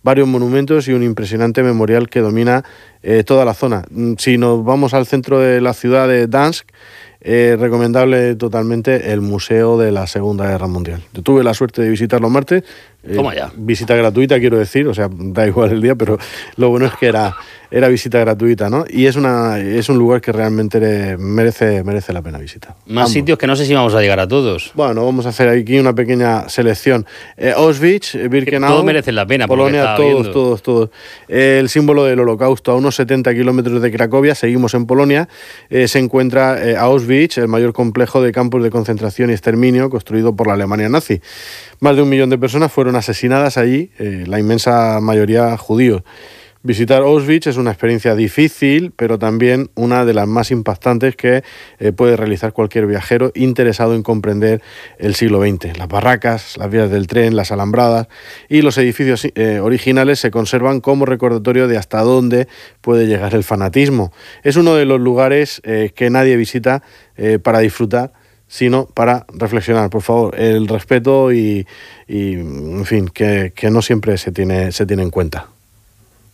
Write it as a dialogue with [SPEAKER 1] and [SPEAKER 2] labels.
[SPEAKER 1] varios monumentos y un impresionante memorial que domina toda la zona. Si nos vamos al centro de la ciudad de Gdansk, recomendable totalmente el Museo de la Segunda Guerra Mundial. Yo tuve la suerte de visitarlo martes.
[SPEAKER 2] Toma ya.
[SPEAKER 1] Visita gratuita, quiero decir, o sea, da igual el día, pero lo bueno es que era visita gratuita, ¿no? Y es un lugar que realmente merece la pena visitar.
[SPEAKER 2] Más sitios que no sé si vamos a llegar a todos.
[SPEAKER 1] Bueno, vamos a hacer aquí una pequeña selección. Auschwitz, Birkenau,
[SPEAKER 2] todos merecen la pena.
[SPEAKER 1] Polonia, todos. El símbolo del Holocausto. A unos 70 kilómetros de Cracovia, seguimos en Polonia, se encuentra Auschwitz, el mayor complejo de campos de concentración y exterminio construido por la Alemania nazi. Más de 1 millón de personas fueron asesinadas allí, la inmensa mayoría judíos. Visitar Auschwitz es una experiencia difícil, pero también una de las más impactantes que puede realizar cualquier viajero interesado en comprender el siglo XX. Las barracas, las vías del tren, las alambradas y los edificios originales se conservan como recordatorio de hasta dónde puede llegar el fanatismo. Es uno de los lugares que nadie visita para disfrutar, sino para reflexionar. Por favor, el respeto y en fin, que no siempre se tiene en cuenta.